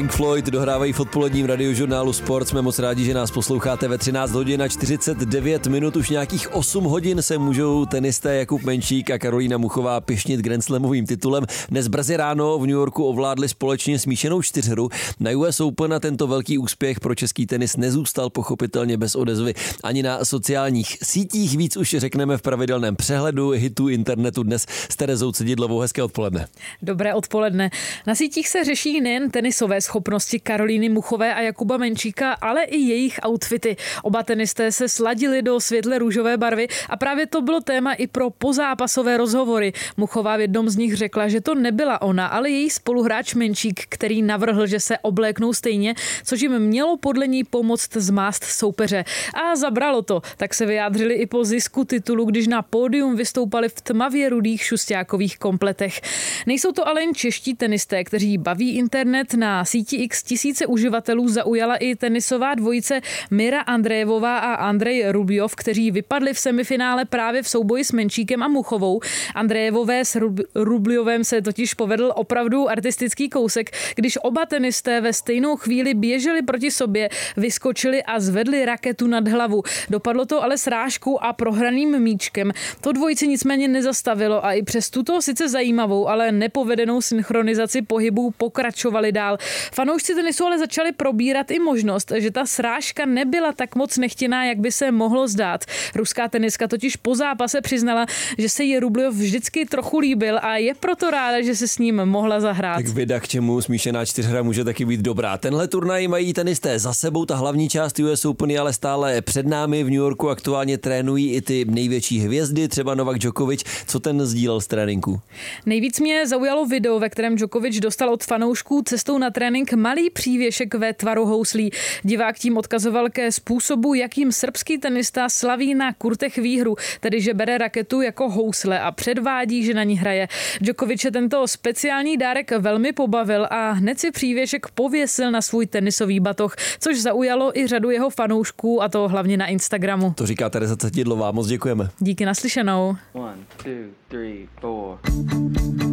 Pink Floyd dohrávají v odpoledním radiožurnálu Sport. Jsme moc rádi, že nás posloucháte ve 13 hodin a 49 minut. Už nějakých 8 hodin se můžou tenisté Jakub Menčík a Karolína Muchová pyšnit grandslamovým titulem. Dnes brzy ráno v New Yorku ovládli společně smíšenou čtyřhru. Na US Open a tento velký úspěch pro český tenis nezůstal pochopitelně bez odezvy ani na sociálních sítích. Víc už řekneme v pravidelném přehledu hitů internetu dnes s Terezou Cedidlovou. Hezké odpoledne. Dobré odpoledne. Na sítích se řeší nejen tenisové schopnosti Karolíny Muchové a Jakuba Menčíka, ale i jejich outfity. Oba tenisté se sladili do světle růžové barvy a právě to bylo téma i pro pozápasové rozhovory. Muchová v jednom z nich řekla, že to nebyla ona, ale její spoluhráč Menčík, který navrhl, že se obléknou stejně, což jim mělo podle ní pomoct zmást soupeře. A zabralo to. Tak se vyjádřili i po zisku titulu, když na pódium vystoupali v tmavě rudých šusťákových kompletech. Nejsou to ale jen čeští tenisté, kteří baví internet. Na síti X tisíce uživatelů zaujala i tenisová dvojice Mira Andreevová a Andrej Rubljov, kteří vypadli v semifinále právě v souboji s Menčíkem a Muchovou. Andreevové s Rubljovem se totiž povedl opravdu artistický kousek, když oba tenisté ve stejnou chvíli běželi proti sobě, vyskočili a zvedli raketu nad hlavu. Dopadlo to ale srážkou a prohraným míčkem. To dvojici nicméně nezastavilo a i přes tuto sice zajímavou, ale nepovedenou synchronizaci pohybů pokračovali dál. Fanoušci tenisu ale začali probírat i možnost, že ta srážka nebyla tak moc nechtěná, jak by se mohlo zdát. Ruská tenistka totiž po zápase přiznala, že se jí Rubljov vždycky trochu líbil a je proto ráda, že se s ním mohla zahrát. Tak věda k čemu smíšená čtyřhra může taky být dobrá. Tenhle turnaj mají tenisté za sebou, ta hlavní část US Open je ale stále před námi. V New Yorku aktuálně trénují i ty největší hvězdy, třeba Novak Djokovic. Co ten sdílel z tréninku? Nejvíc mě zaujalo video, ve kterém Djokovic dostal od fanoušků cestou na trénink malý přívěšek ve tvaru houslí. Divák tím odkazoval ke způsobu, jakým srbský tenista slaví na kurtech výhru, tedy že bere raketu jako housle a předvádí, že na ní hraje. Djokoviče tento speciální dárek velmi pobavil a hned si přívěšek pověsil na svůj tenisový batoh, což zaujalo i řadu jeho fanoušků, a to hlavně na Instagramu. To říká Tereza Cedidlová, moc děkujeme. Díky, naslyšenou. 1, 2, 3, 4